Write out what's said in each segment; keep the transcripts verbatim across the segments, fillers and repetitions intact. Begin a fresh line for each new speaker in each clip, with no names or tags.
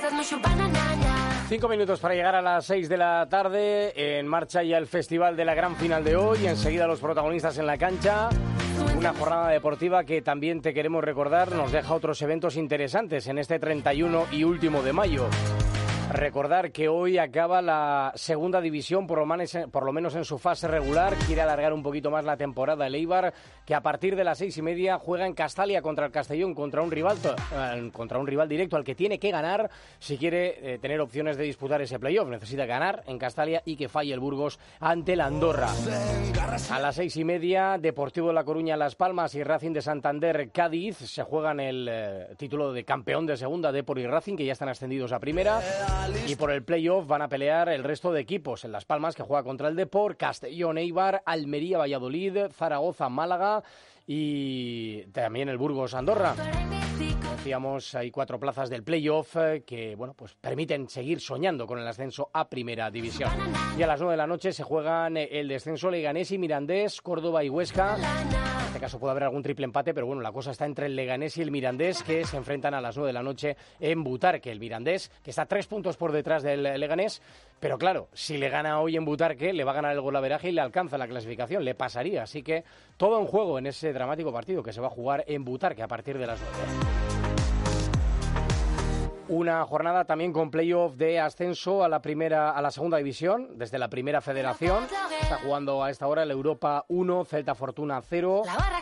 Cinco minutos para llegar a las seis de la tarde. En marcha ya el festival de la gran final de hoy. Enseguida los protagonistas en la cancha. Una jornada deportiva que también te queremos recordar nos deja otros eventos interesantes en este treinta y uno y último de mayo. Recordar que hoy acaba la segunda división, por lo, menos, por lo menos en su fase regular. Quiere alargar un poquito más la temporada el Eibar, que a partir de las seis y media juega en Castalia contra el Castellón, contra un rival eh, contra un rival directo al que tiene que ganar si quiere eh, tener opciones de disputar ese playoff. Necesita ganar en Castalia y que falle el Burgos ante el Andorra. A las seis y media, Deportivo de La Coruña, Las Palmas y Racing de Santander, Cádiz. Se juegan el eh, título de campeón de segunda, Depor y Racing, que ya están ascendidos a primera. Y por el playoff van a pelear el resto de equipos. En Las Palmas, que juega contra el Depor, Castellón, Eibar, Almería, Valladolid, Zaragoza, Málaga y también el Burgos, Andorra. Decíamos, hay cuatro plazas del playoff eh, que, bueno, pues permiten seguir soñando con el ascenso a Primera División. Y a las nueve de la noche se juegan el descenso Leganés y Mirandés, Córdoba y Huesca. En este caso puede haber algún triple empate, pero bueno, la cosa está entre el Leganés y el Mirandés, que se enfrentan a las nueve de la noche en Butarque. El Mirandés, que está tres puntos por detrás del Leganés, pero claro, si le gana hoy en Butarque, le va a ganar el golaveraje y le alcanza la clasificación, le pasaría. Así que todo en juego en ese dramático partido que se va a jugar en Butarque a partir de las nueve. Una jornada también con playoff de ascenso a la primera, a la segunda división, desde la primera federación. Está jugando a esta hora el Europa uno, Celta Fortuna cero.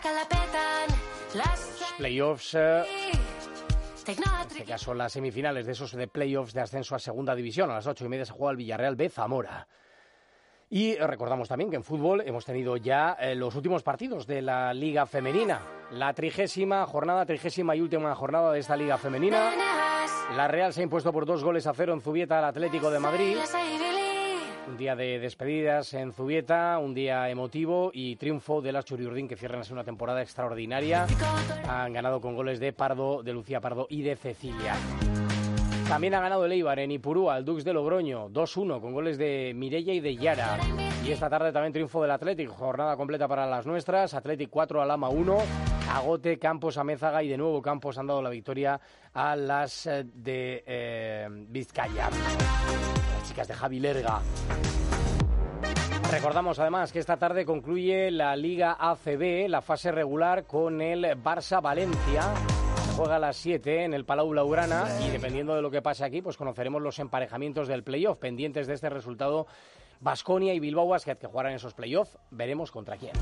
Los playoffs, eh, en este caso las semifinales de esos de playoffs de ascenso a segunda división. A las ocho y media se juega el Villarreal B Zamora. Y recordamos también que en fútbol hemos tenido ya eh, los últimos partidos de la Liga Femenina. La trigésima jornada, trigésima y última jornada de esta Liga Femenina. La Real se ha impuesto por dos goles a cero en Zubieta al Atlético de Madrid. Un día de despedidas en Zubieta, un día emotivo y triunfo de las Churiurdin, que cierran así una temporada extraordinaria. Han ganado con goles de Pardo, de Lucía Pardo y de Cecilia. También ha ganado el Eibar en Ipurúa, el Dux de Logroño, dos uno, con goles de Mireia y de Yara. Y esta tarde también triunfo del Athletic, jornada completa para las nuestras. Athletic cuatro, Alhama uno, Agote, Campos, Amézaga y de nuevo Campos han dado la victoria a las de eh, Vizcaya. Las chicas de Javi Lerga. Recordamos además que esta tarde concluye la Liga A C B, la fase regular, con el Barça-Valencia. Juega a las siete en el Palau Blaugrana y dependiendo de lo que pase aquí, pues conoceremos los emparejamientos del playoff. Pendientes de este resultado, Baskonia y Bilbao Basket, que jugarán esos playoff. Veremos contra quién.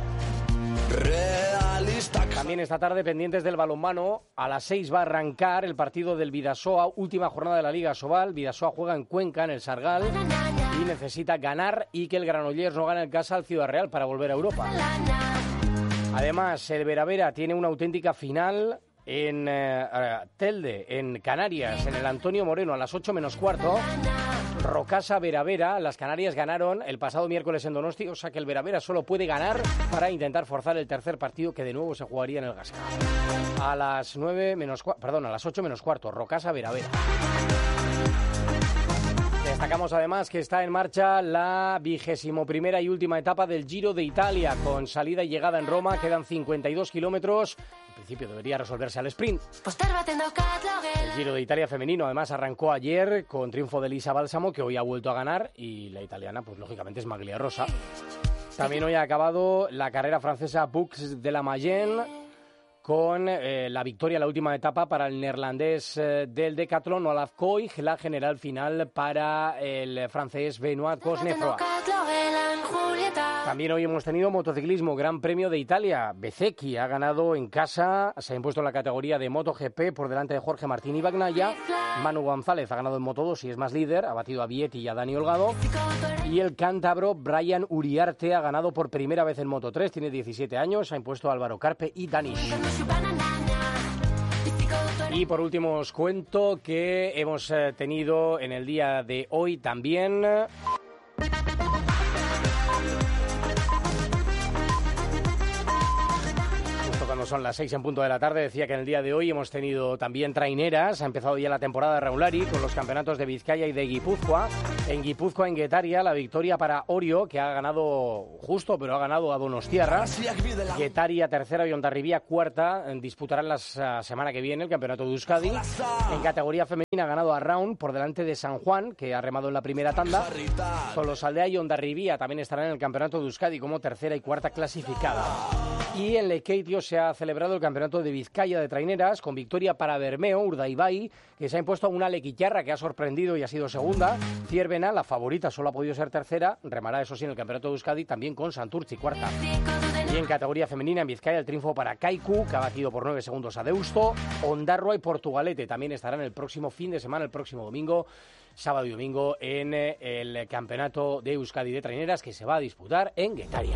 También esta tarde, pendientes del balonmano, a las seis va a arrancar el partido del Bidasoa, última jornada de la Liga Sobal. Bidasoa juega en Cuenca, en el Sargal, y necesita ganar y que el Granollers no gane en casa al Ciudad Real para volver a Europa. Además, el Veravera tiene una auténtica final en eh, Telde, en Canarias, en el Antonio Moreno, a las ocho menos cuarto. Rocasa Veravera, las Canarias ganaron el pasado miércoles en Donosti, o sea que el Veravera solo puede ganar para intentar forzar el tercer partido que de nuevo se jugaría en el Gasca. A las nueve menos cuarto, perdón, a las ocho menos cuarto, Rocasa Veravera. Destacamos además que está en marcha la vigésimo primera y última etapa del Giro de Italia, con salida y llegada en Roma. Quedan cincuenta y dos kilómetros. En principio debería resolverse al sprint. El Giro de Italia femenino además arrancó ayer con triunfo de Elisa Bálsamo, que hoy ha vuelto a ganar, y la italiana pues lógicamente es Maglia Rosa. También hoy ha acabado la carrera francesa Bux de la Mayenne, con eh, la victoria en la última etapa para el neerlandés eh, del Decathlon, Olaf Koig, la general final para el francés Benoît Cosnefroy. También hoy hemos tenido motociclismo, Gran Premio de Italia. Bezzecchi ha ganado en casa, se ha impuesto en la categoría de MotoGP por delante de Jorge Martín y Bagnaia. Manu González ha ganado en Moto dos y es más líder, ha batido a Vietti y a Dani Holgado. Y el cántabro Brian Uriarte ha ganado por primera vez en Moto tres, tiene diecisiete años, ha impuesto a Álvaro Carpe y Danish. Y por último os cuento que hemos eh, tenido en el día de hoy también justo cuando son las seis en punto de la tarde. Decía que en el día de hoy hemos tenido también traineras. Ha empezado ya la temporada de Raulari con los campeonatos de Vizcaya y de Guipúzcoa. En Guipúzcoa, en Guetaria, la victoria para Orio, que ha ganado justo, pero ha ganado a Donostiarra. Guetaria tercera y Hondarribia cuarta. Disputarán la semana que viene el campeonato de Euskadi. En categoría femenina ha ganado a Round por delante de San Juan, que ha remado en la primera tanda. Tolosaldea y Hondarribia también estarán en el campeonato de Euskadi como tercera y cuarta clasificada. Y en Lekeitio se ha celebrado el campeonato de Vizcaya de traineras con victoria para Bermeo, Urdaibai, que se ha impuesto a una Lequitarra que ha sorprendido y ha sido segunda. Ciervena, la favorita, solo ha podido ser tercera. Remará, eso sí, en el campeonato de Euskadi también con Santurtzi, cuarta. Y en categoría femenina en Vizcaya el triunfo para Kaiku, que ha batido por nueve segundos a Deusto. Ondarroa y Portugalete también estarán el próximo fin de semana, el próximo domingo, sábado y domingo, en el campeonato de Euskadi de traineras que se va a disputar en Guetaria.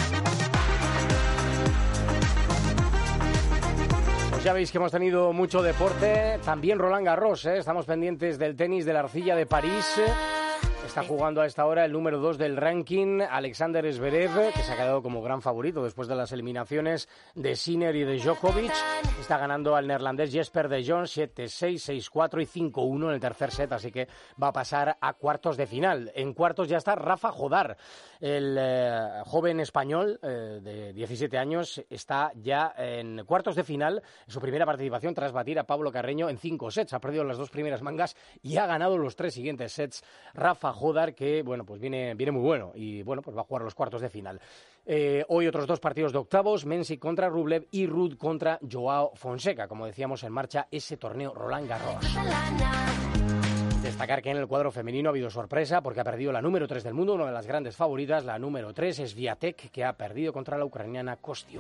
Ya veis que hemos tenido mucho deporte, también Roland Garros, ¿eh? Estamos pendientes del tenis de la Arcilla de París. Está jugando a esta hora el número dos del ranking, Alexander Zverev, que se ha quedado como gran favorito después de las eliminaciones de Sinner y de Djokovic. Está ganando al neerlandés Jesper de Jong siete seis, seis cuatro y cinco uno en el tercer set, así que va a pasar a cuartos de final. En cuartos ya está Rafa Jodar, el eh, joven español eh, de diecisiete años, está ya en cuartos de final, en su primera participación tras batir a Pablo Carreño en cinco sets. Ha perdido las dos primeras mangas y ha ganado los tres siguientes sets. Rafa Jodar, que bueno, pues viene, viene muy bueno y bueno, pues va a jugar los cuartos de final. Eh, hoy otros dos partidos de octavos, Mensik contra Rublev y Ruud contra Joao Fonseca. Como decíamos, en marcha ese torneo Roland Garros. Destacar que en el cuadro femenino ha habido sorpresa porque ha perdido la número tres del mundo, una de las grandes favoritas. La número tres es Swiatek, que ha perdido contra la ucraniana Kostiuk.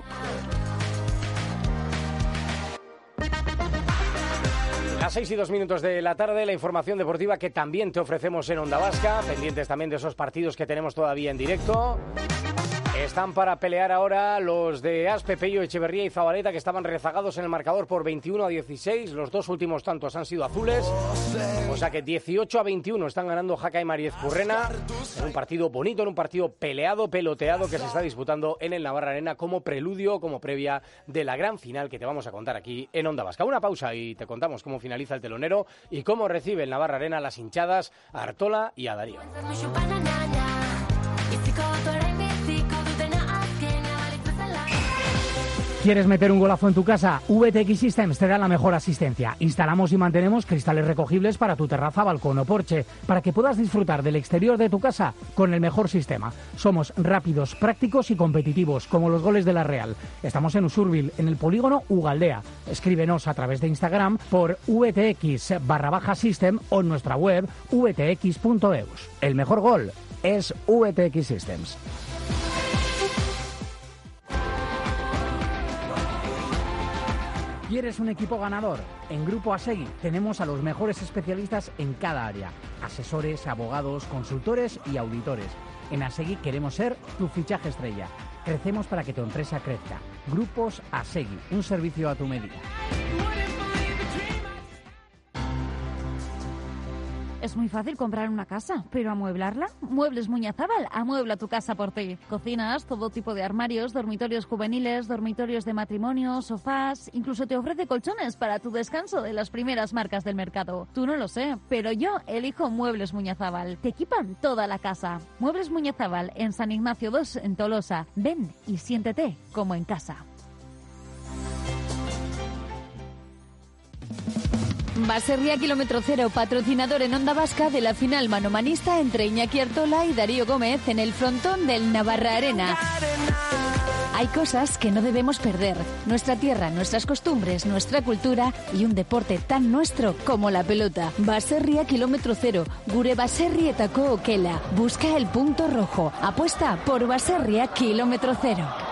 Las seis y dos minutos de la tarde, la información deportiva que también te ofrecemos en Onda Vasca, pendientes también de esos partidos que tenemos todavía en directo. Están para pelear ahora los de Aspe, Pello, Echeverría y Zabaleta, que estaban rezagados en el marcador por veintiuno a dieciséis. Los dos últimos tantos han sido azules. O sea que dieciocho a veintiuno están ganando Jaca y Mariez Currena. En un partido bonito, en un partido peleado, peloteado, que se está disputando en el Navarra Arena como preludio, como previa de la gran final que te vamos a contar aquí en Onda Vasca. Una pausa y te contamos cómo finaliza el telonero y cómo recibe el Navarra Arena las hinchadas a Artola y a Darío.
¿Quieres meter un golazo en tu casa? V T X Systems te da la mejor asistencia. Instalamos y mantenemos cristales recogibles para tu terraza, balcón o porche, para que puedas disfrutar del exterior de tu casa con el mejor sistema. Somos rápidos, prácticos y competitivos, como los goles de la Real. Estamos en Usurbil, en el polígono Ugaldea. Escríbenos a través de Instagram por vtx barra baja system o en nuestra web v t x punto e u s. El mejor gol es V T X Systems. ¿Quieres un equipo ganador? En Grupo Asegui tenemos a los mejores especialistas en cada área. Asesores, abogados, consultores y auditores. En Asegui queremos ser tu fichaje estrella. Crecemos para que tu empresa crezca. Grupos Asegui, un servicio a tu medida.
Es muy fácil comprar una casa, pero ¿amueblarla? Muebles Muñazábal amuebla tu casa por ti. Cocinas, todo tipo de armarios, dormitorios juveniles, dormitorios de matrimonio, sofás... Incluso te ofrece colchones para tu descanso de las primeras marcas del mercado. Tú no lo sé, pero yo elijo Muebles Muñazábal. Te equipan toda la casa. Muebles Muñazábal en San Ignacio dos, en Tolosa. Ven y siéntete como en casa. Baserria Kilómetro Cero, patrocinador en Onda Vasca de la final manomanista entre Iñaki Artola y Darío Gómez en el frontón del Navarra Arena. Hay cosas que no debemos perder. Nuestra tierra, nuestras costumbres, nuestra cultura y un deporte tan nuestro como la pelota. Baserria Kilómetro Cero, gure baserrietako okela. Busca el punto rojo. Apuesta por Baserria Kilómetro Cero.